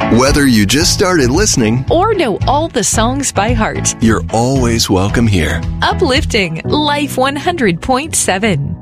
Whether you just started listening or know all the songs by heart, you're always welcome here. Uplifting Life 100.7.